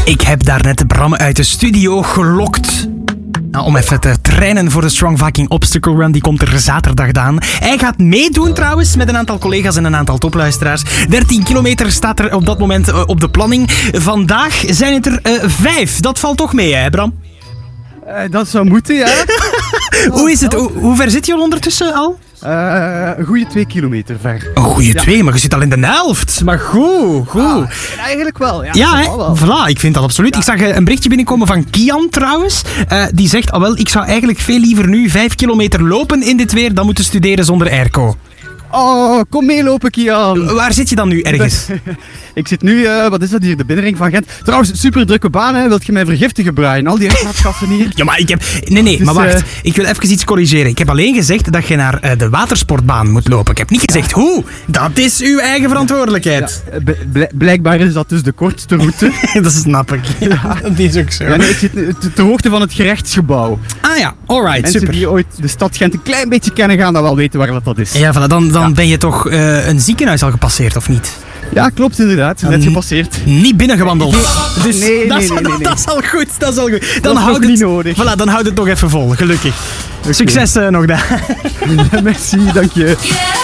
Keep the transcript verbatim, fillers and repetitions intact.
Ik heb daarnet Bram uit de studio gelokt. Nou, om even te trainen voor de Strong Viking Obstacle Run. Die komt er zaterdag aan. Hij gaat meedoen trouwens met een aantal collega's en een aantal topluisteraars. dertien kilometer staat er op dat moment uh, op de planning. Vandaag zijn het er uh, vijf. Dat valt toch mee, hè Bram? Uh, dat zou moeten, ja. Hoe is het? Hoe, hoe ver zit je al ondertussen al? Uh, een goede twee kilometer ver. Een goede ja. twee, maar je zit al in de helft. Maar goed, goed. Ah, eigenlijk wel, ja. Ja, hè? Wel. Voilà, ik vind dat absoluut. Ja. Ik zag een berichtje binnenkomen van Kian trouwens. Uh, die zegt, oh wel, ik zou eigenlijk veel liever nu vijf kilometer lopen in dit weer dan moeten studeren zonder airco. Oh, kom meelopen, Kian. Waar zit je dan nu ergens? Ik zit nu, uh, wat is dat hier, de binnenring van Gent. Trouwens, super drukke baan, hè. Wilt je mij vergiftigen, Brian? Al die rechtschappen hier. Ja, maar ik heb... Nee, nee, dus, maar wacht. Uh... Ik wil even iets corrigeren. Ik heb alleen gezegd dat je naar uh, de watersportbaan moet lopen. Ik heb niet gezegd hoe. Dat is uw eigen verantwoordelijkheid. Ja, b- blijkbaar is dat dus de kortste route. Dat snap ik. Ja, dat is ook zo. Ja, nee, ik zit ter hoogte van het gerechtsgebouw. Ah ja, alright, Mensen super. die ooit de stad Gent een klein beetje kennen gaan, dat wel weten waar dat, dat is. Ja, voilà, dan, dan ja. ben je toch uh, een ziekenhuis al gepasseerd, of niet? Ja, klopt inderdaad. Net gepasseerd. Niet binnengewandeld. Dus nee, dat, nee, is, nee, nee, nee. dat is al goed. Dat is al goed. Dan dat houd is het, niet nodig. Voilà, dan houd het nog even vol, gelukkig. Okay. Succes uh, nog daar. Merci, dank je.